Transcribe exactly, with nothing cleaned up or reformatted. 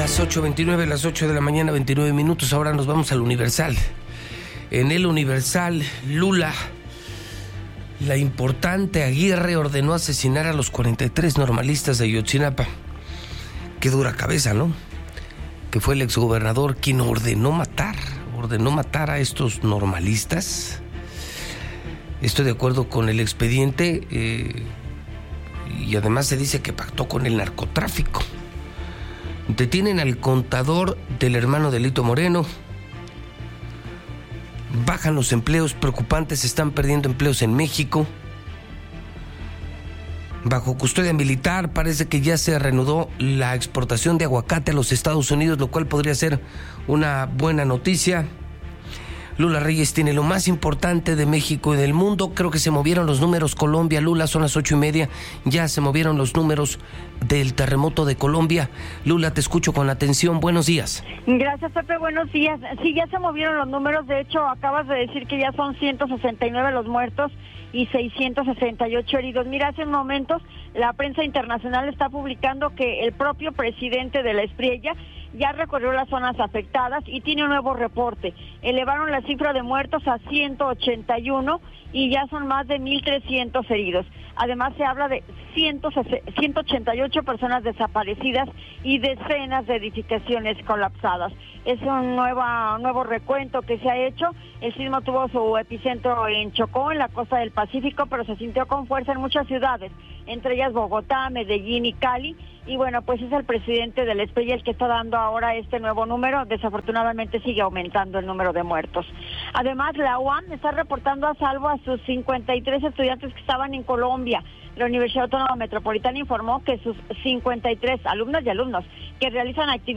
Las ocho veintinueve, las ocho de la mañana, veintinueve minutos. Ahora nos vamos al Universal. En el Universal, Lula, la importante Aguirre, ordenó asesinar a los cuarenta y tres normalistas de Ayotzinapa. Qué dura cabeza, ¿no? Que fue el exgobernador quien ordenó matar, ordenó matar a estos normalistas. Estoy de acuerdo con el expediente, eh, y además se dice que pactó con el narcotráfico. Detienen al contador del hermano de Lito Moreno. Bajan los empleos preocupantes, se están perdiendo empleos en México. Bajo custodia militar parece que ya se reanudó la exportación de aguacate a los Estados Unidos, lo cual podría ser una buena noticia. Lula Reyes tiene lo más importante de México y del mundo. Creo que se movieron los números Colombia. Lula, son las ocho y media. Ya se movieron los números del terremoto de Colombia. Lula, te escucho con atención. Buenos días. Gracias, Pepe. Buenos días. Sí, ya se movieron los números. De hecho, acabas de decir que ya son ciento sesenta y nueve los muertos y seiscientos sesenta y ocho heridos. Mira, hace momentos la prensa internacional está publicando que el propio presidente de la Espriella ya recorrió las zonas afectadas y tiene un nuevo reporte. Elevaron la cifra de muertos a ciento ochenta y uno y ya son más de mil trescientos heridos. Además se habla de ciento ochenta y ocho personas desaparecidas y decenas de edificaciones colapsadas. Es un nuevo, nuevo recuento que se ha hecho. El sismo tuvo su epicentro en Chocó, en la costa del Pacífico, pero se sintió con fuerza en muchas ciudades, entre ellas Bogotá, Medellín y Cali. Y bueno, pues es el presidente del Espriella el que está dando ahora este nuevo número. Desafortunadamente sigue aumentando el número de muertos. Además, la U A M está reportando a salvo a sus cincuenta y tres estudiantes que estaban en Colombia. La Universidad Autónoma Metropolitana informó que sus cincuenta y tres alumnas y alumnos que realizan actividades